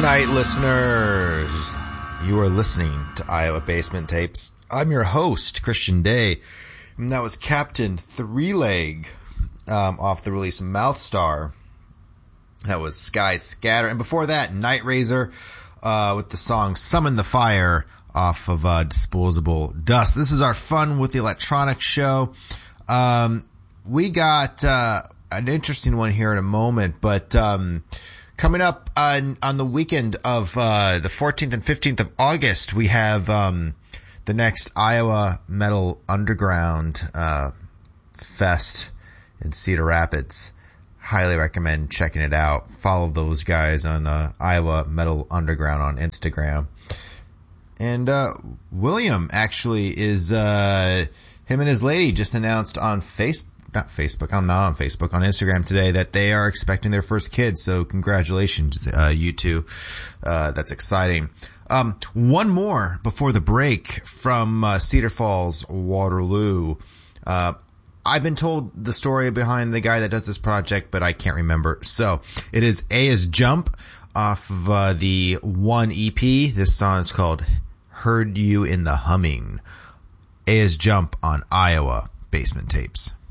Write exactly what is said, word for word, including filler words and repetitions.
night, listeners. You are listening to Iowa Basement Tapes. I'm your host, Christian Day, and that was Captain Three Leg um, off the release Mouth Star. That was Sky Scatter, and before that, Night Razor uh, with the song Summon the Fire off of uh, Disposable Dust. This is our Fun with the Electronic show. Um, we got uh, an interesting one here in a moment, but um, coming up on, on the weekend of uh, the fourteenth and fifteenth of August, we have um, the next Iowa Metal Underground uh, Fest in Cedar Rapids. Highly recommend checking it out. Follow those guys on uh, Iowa Metal Underground on Instagram. And uh, William actually is, uh, him and his lady just announced on Facebook, not Facebook, I'm not on Facebook, on Instagram today that they are expecting their first kid. So congratulations, uh, you two. Uh, that's exciting. Um, one more before the break from uh, Cedar Falls, Waterloo. Uh, I've been told the story behind the guy that does this project, but I can't remember. So it is A is Jump off of uh, the one E P. This song is called Heard You in the Humming. A is Jump on Iowa Basement Tapes.